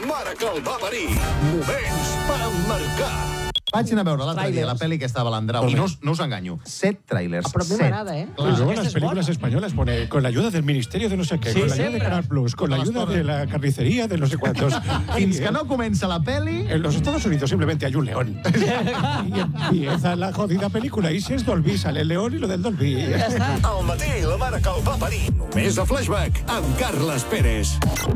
mare que el va parir. Moments per emmarcar. Vaig anar a veure l'altre dia la pel·li que estava a l'Andrau i no us enganyo. 7 trailers. Però a mi m'agrada, ¿eh? Y luego las películas españolas pone con la ayuda del Ministerio de no sé qué, con la ayuda de Canal Plus, con la ayuda de la carnicería de no sé cuántos. Fins que no comença la pel·li... En los Estados Unidos simplemente hay un león. Y empieza la jodida película. Y si es Dolby, sale el león y lo del Dolby. Al matí, la mare que el va parir. Només a Flashback, amb Carles Pérez.